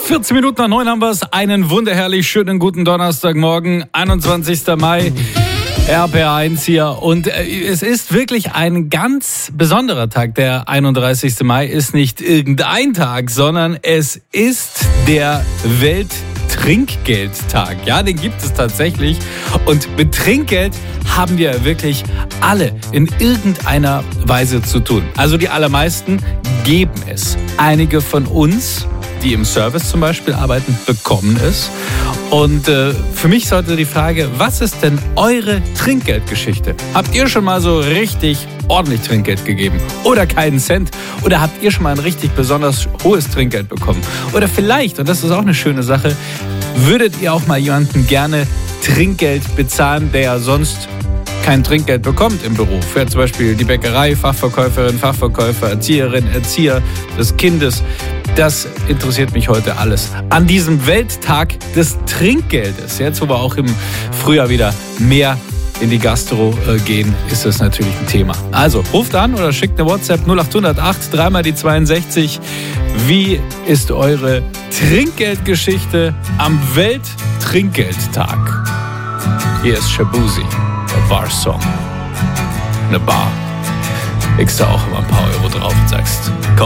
14 Minuten nach 9 haben wir es. Einen wunderherrlich schönen guten Donnerstagmorgen, 21. Mai. RPR1 hier. Und es ist wirklich ein ganz besonderer Tag. Der 31. Mai ist nicht irgendein Tag, sondern es ist der Welttrinkgeldtag. Ja, den gibt es tatsächlich. Und mit Trinkgeld haben wir wirklich alle in irgendeiner Weise zu tun. Also die allermeisten geben es. Einige von uns, die im Service zum Beispiel arbeiten, bekommen es. Und für mich sollte die Frage, was ist denn eure Trinkgeldgeschichte? Habt ihr schon mal so richtig ordentlich Trinkgeld gegeben? Oder keinen Cent? Oder habt ihr schon mal ein richtig besonders hohes Trinkgeld bekommen? Oder vielleicht, und das ist auch eine schöne Sache, würdet ihr auch mal jemanden gerne Trinkgeld bezahlen, der ja sonst kein Trinkgeld bekommt im Beruf? Für zum Beispiel die Bäckerei, Fachverkäuferin, Fachverkäufer, Erzieherin, Erzieher des Kindes. Das interessiert mich heute alles. An diesem Welttag des Trinkgeldes, jetzt wo wir auch im Frühjahr wieder mehr in die Gastro gehen, ist das natürlich ein Thema. Also ruft an oder schickt eine WhatsApp 0808 3 die 62. Wie ist eure Trinkgeldgeschichte am Welttrinkgeldtag? Hier ist Shabuzi, der Bar-Song. Eine Bar. Legst du auch immer ein paar Euro drauf und sagst, komm.